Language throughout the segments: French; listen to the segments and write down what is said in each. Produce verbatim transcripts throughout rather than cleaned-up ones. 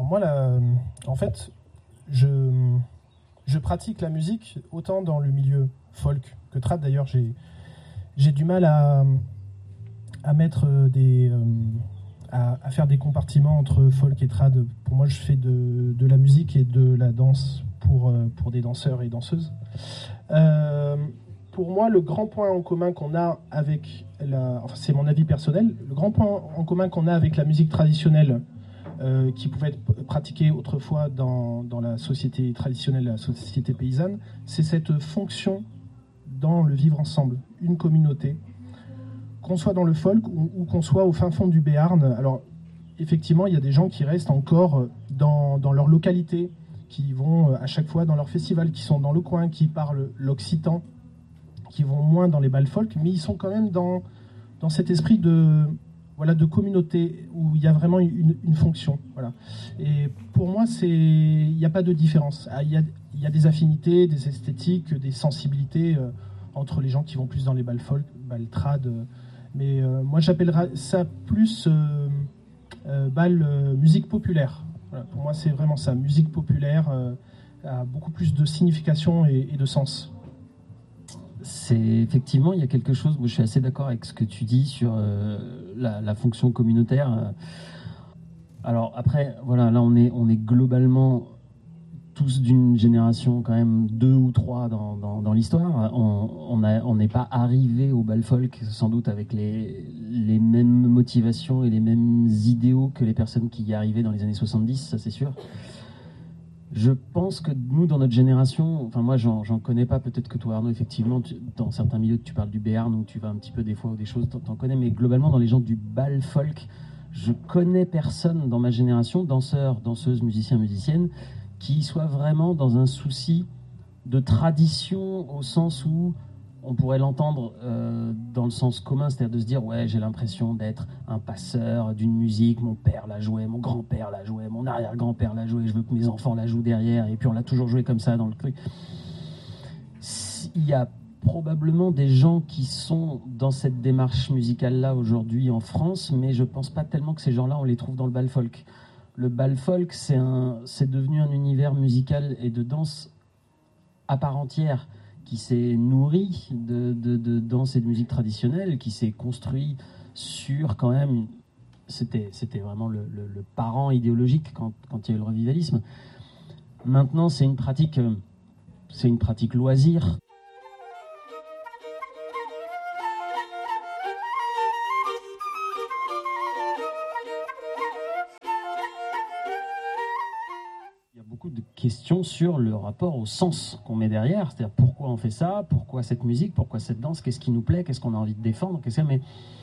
moi, la, en fait, je, je pratique la musique autant dans le milieu folk que trad. D'ailleurs, j'ai, j'ai du mal à, à mettre des, euh, à, à faire des compartiments entre folk et trad. Pour moi, je fais de, de la musique et de la danse pour, pour des danseurs et danseuses. Euh, pour moi, le grand point en commun qu'on a avec la, enfin, c'est mon avis personnel, le grand point en commun qu'on a avec la musique traditionnelle euh, qui pouvait être pratiquée autrefois dans, dans la société traditionnelle, la société paysanne, c'est cette fonction dans le vivre ensemble, une communauté, qu'on soit dans le folk ou, ou qu'on soit au fin fond du Béarn. Alors, effectivement, il y a des gens qui restent encore dans, dans leur localité, qui vont à chaque fois dans leur festival, qui sont dans le coin, qui parlent l'occitan, qui vont moins dans les bals folk, mais ils sont quand même dans, dans cet esprit de, voilà, de communauté où il y a vraiment une, une fonction. Voilà. Et pour moi, c'est, il n'y a pas de différence. Il y a, il y a des affinités, des esthétiques, des sensibilités euh, entre les gens qui vont plus dans les bals folk, bals trad. Euh, mais euh, moi, j'appellerais ça plus euh, euh, bal euh, musique populaire. Voilà, pour moi, c'est vraiment ça. Musique populaire euh, a beaucoup plus de signification et, et de sens. C'est effectivement, il y a quelque chose, moi je suis assez d'accord avec ce que tu dis sur euh, la, la fonction communautaire. Alors après, voilà, là on est, on est globalement tous d'une génération quand même deux ou trois dans, dans, dans l'histoire. On n'est on on pas arrivé au bal folk sans doute avec les, les mêmes motivations et les mêmes idéaux que les personnes qui y arrivaient dans les années soixante-dix, ça c'est sûr. Je pense que nous, dans notre génération, enfin moi j'en, j'en connais pas, peut-être que toi Arnaud, effectivement, tu, dans certains milieux tu parles du Béarn où tu vas un petit peu des fois ou des choses, t'en, t'en connais, mais globalement dans les gens du bal folk, je connais personne dans ma génération, danseurs, danseuses, musiciens, musiciennes, qui soit vraiment dans un souci de tradition au sens où on pourrait l'entendre euh, dans le sens commun, c'est-à-dire de se dire ouais, j'ai l'impression d'être un passeur d'une musique, mon père la jouait, mon grand-père la jouait, mon arrière-grand-père la jouait, je veux que mes enfants la jouent derrière, et puis on l'a toujours joué comme ça dans le truc. Il y a probablement des gens qui sont dans cette démarche musicale-là aujourd'hui en France, mais je pense pas tellement que ces gens-là, on les trouve dans le bal folk. Le bal folk, c'est, un, c'est devenu un univers musical et de danse à part entière, qui s'est nourri de, de, de danse et de musique traditionnelle, qui s'est construit sur quand même, c'était, c'était vraiment le, le, le parent idéologique quand, quand il y a eu le revivalisme. Maintenant, c'est une pratique, c'est une pratique loisir. De questions sur le rapport au sens qu'on met derrière, c'est-à-dire pourquoi on fait ça, pourquoi cette musique, pourquoi cette danse, qu'est-ce qui nous plaît, qu'est-ce qu'on a envie de défendre, qu'est-ce que... mais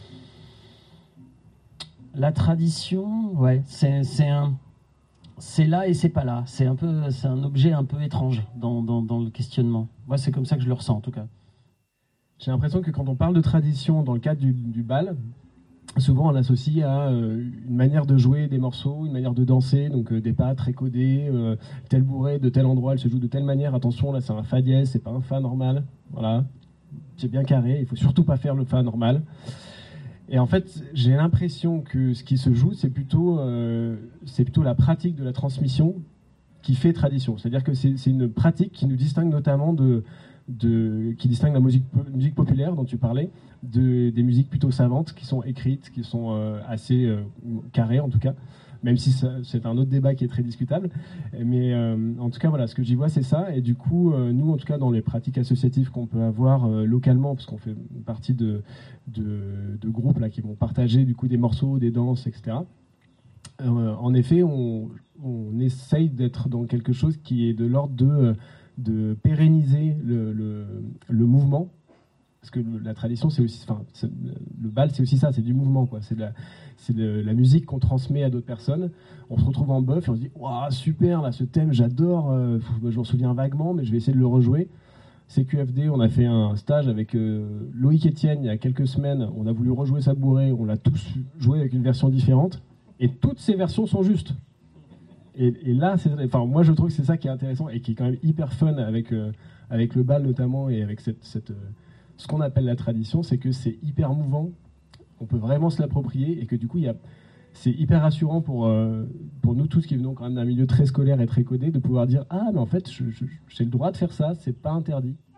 la tradition, ouais, c'est, c'est un, c'est là et c'est pas là, c'est un peu, c'est un objet un peu étrange dans, dans, dans le questionnement. Moi, c'est comme ça que je le ressens en tout cas. J'ai l'impression que quand on parle de tradition dans le cadre du, du bal, souvent on l'associe à euh, une manière de jouer des morceaux, une manière de danser, donc euh, des pas très codés, euh, tel bourré de tel endroit, elle se joue de telle manière, attention là c'est un fa dièse, c'est pas un fa normal, voilà, c'est bien carré, il faut surtout pas faire le fa normal. Et en fait j'ai l'impression que ce qui se joue c'est plutôt, euh, c'est plutôt la pratique de la transmission qui fait tradition, c'est-à-dire que c'est, c'est une pratique qui nous distingue notamment de... De, qui distingue la musique, musique populaire dont tu parlais, de, des musiques plutôt savantes qui sont écrites, qui sont euh, assez euh, carrées en tout cas, même si ça, c'est un autre débat qui est très discutable. Mais euh, en tout cas, voilà, ce que j'y vois, c'est ça. Et du coup, euh, nous, en tout cas, dans les pratiques associatives qu'on peut avoir euh, localement, parce qu'on fait partie de, de, de groupes là, qui vont partager du coup des morceaux, des danses, et cetera. Euh, en effet, on, on essaye d'être dans quelque chose qui est de l'ordre de... de pérenniser le, le, le mouvement, parce que le, la tradition c'est aussi, enfin c'est, le bal c'est aussi ça, c'est du mouvement quoi, c'est de la, c'est de la musique qu'on transmet à d'autres personnes. On se retrouve en bœuf et on se dit waouh super là ce thème j'adore, euh, je m'en souviens vaguement mais je vais essayer de le rejouer. C Q F D, on a fait un stage avec euh, Loïc Etienne il y a quelques semaines, on a voulu rejouer sa bourrée, on l'a tous joué avec une version différente et toutes ces versions sont justes. Et, et là, c'est, enfin, moi je trouve que c'est ça qui est intéressant et qui est quand même hyper fun avec, euh, avec le bal notamment et avec cette, cette, euh, ce qu'on appelle la tradition, c'est que c'est hyper mouvant, on peut vraiment se l'approprier et que du coup, il y a, c'est hyper rassurant pour, euh, pour nous tous qui venons quand même d'un milieu très scolaire et très codé, de pouvoir dire ah mais en fait je, je, j'ai le droit de faire ça, c'est pas interdit.